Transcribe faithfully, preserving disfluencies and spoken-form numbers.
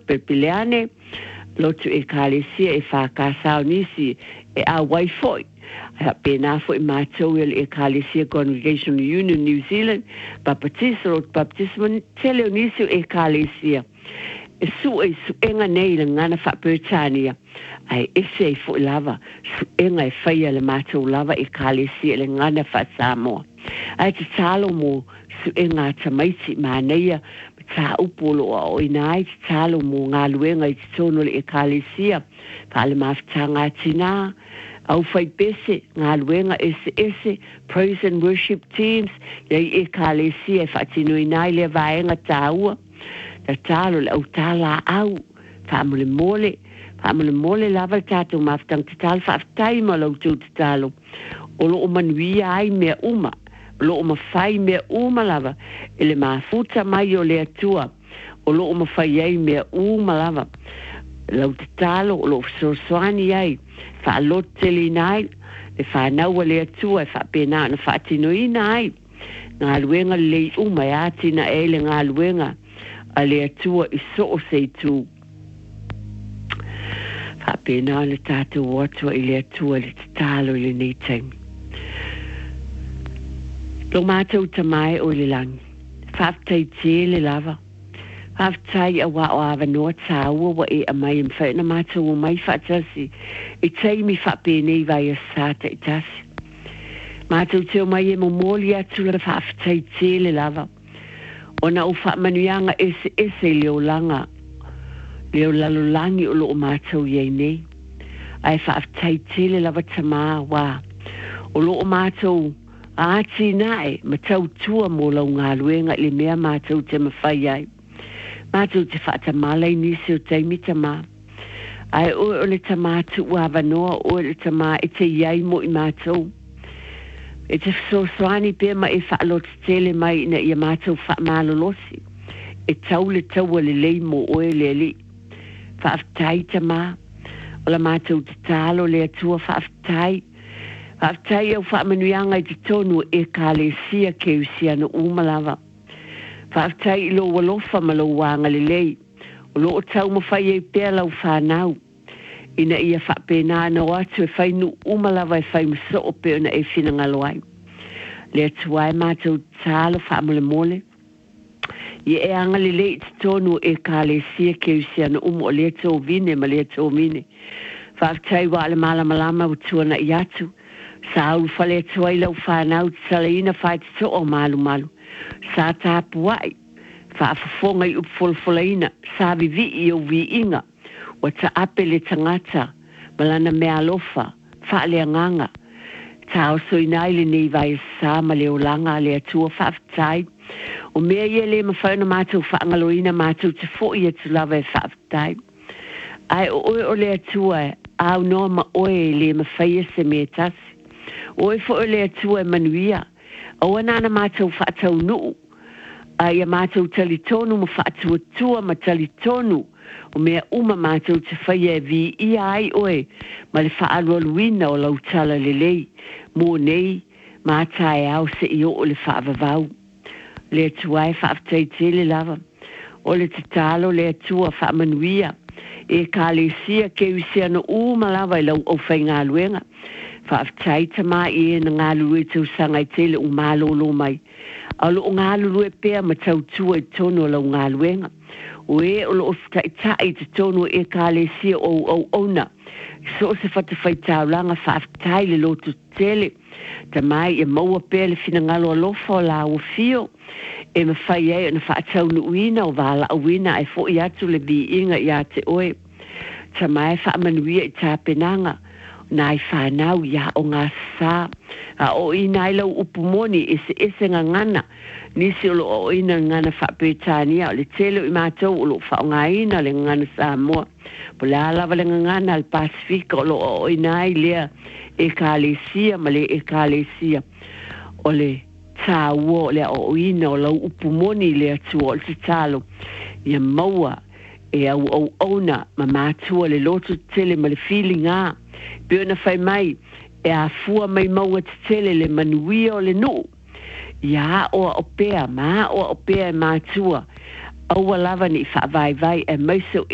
pepeleane lotu e kalesia e whakasao nisi e a waifoi. Ha pena fo i mātou e le Ecclesia Congregational Union New Zealand baptismo baptismo tele nisi e Ecclesia e su e su enga nei le ngana whapetania ai ese e fo lava su enga e whaia le mātou lava Ecclesia le ngana whasamoa ai te talo mo su enga tamaiti māneia ta upolo o inai te talo mo ngā luenga i te tono le Ecclesia pa le mawhtanga tina au fai pese ngā luenga ese ese praise and worship teams yei e kālesia e whaatino inai le vaenga tāua ta talo le au tāla au whaamole mole whaamole mole lava tātou maftang te talo whaaftai ma lau tū te talo o lo o manuia ai mea uma lo o mawhai mea uma lava e le mafuta mai o le atua o lo o mawhai ai mea uma lava lau te talo o lo sosoani ai fa lot tele nai e fa na wale atua e fa pena na fa tino inai nga luenga le uma ya tina ele nga luenga ale atua i so o sei tu fa pena le tatu watu i le atua le talo le nei taimi lo mātou tamai o le langi fa tai te le lava Aftai a wa o ava no taua wa e a mai im whaina mātou o mai whaatasi e teimi whapene vai a sata i tasi. Mātou te o mai e momoli atu la whaaftai te le lava. O na o whaamanuanga ese ese leo langa leo lalolangi o lo o mātou iei nei. Ai whaaftai te le lava tamā wā. O lo o mātou a ati nae ma tau tua mo lau ngā luenga le mea mātou te mawhai ai. Mātou te whaata mālai nisi o teimi tamā. Ai o o le tamā tu ua wanoa o le tamā e te iai mo i mātou. E te sosoani pēr ma e whaalot tele mai na ia mātou wha mālolosi. E tau le taua le lei mo oe le li. Whaaftai tamā. O la mātou te tālo le atua whaaftai. Whaaftai au whaamanuianga i te tonu e kālesia ke usiana umalawa. Whaaftai ilo walofa ma lo wanga le lei. O lo o tau mawhai e pēr lau whanau. Ina ia whapena ana o atu e whainu umalawa e whai maso o pēr na e whina ngaloai. Le atuai mātou tālo whaamole mole. Ie e anga le lei te tonu e kālesia ke usiana umo o le tō vine ma le tō mine. Whaaftai wa ale malamalama o tuana i atu. Sa au whale atuai lau whanau te salaina whai te tō o malu malu. Sa tapu wai, whaafafonga i upfolfolaina, sa vivi i o vi inga, wa ta ape le tangata, malana mea lofa, whaale anganga, ta o soinai le nei vai sa ma le olanga le atua whaaftai, o mea ie le mawhauna mātou whaangaloina mātou te fo i atu lava e whaaftai. Ai o oe o le atua e, au noa ma oe le mawhaia se me tasi, oe fo o le atua e manuia, o anana mātou whaatau nuu, a ia mātou talitonu ma whaatua tua ma talitonu, o mea uma mātou te whaia e vi ia ai oe, ma le whaalualuina o lau tala le lei, mō nei, mātai au se i o le whaavavau. Le atuai whaaftai te le lava, o le te talo le atua whaamanuia, e kālesia ke usiana u malawa i lau o whai ngā luenga, whaaftai tamā i e na ngā lue tau sanga i tele o mālolo mai. A lo o ngā lue pēr ma tau tua i tono lau ngā luenga. O e o lo o tai tai te tono e kālesia o o ona. So se whatawhai tau langa whaaftai le loto tele. Tamai e maua pēr le whina ngalo alofa o la o fio. E ma whai e na whaatau nu uina o wala o wina e fo i atu le vi inga i ate oe. Tamai whaamanuia i tāpenanga. Nai whanau ia o ngā sā. A o ina ilau upumoni ese ese ngā ngana. Nisi o lo o ina ngana whapetania. O le telo i mātou o lo whao ngā ina le ngana sā moa. Po le alawa le ngana al Pasifika o lo o ina i lea e kālesia ma le e kālesia. O le tā ua o le o ina o lau upumoni le atua o le te talo. Ia maua e au au ona ma mātua le loto tele ma le feeling a. Peo na whai mai, e a fua mai maua te tele le manuia o le no. Ia oa o pea, maa oa o pea e mātua. Aua lava ni whaavai vai e maiso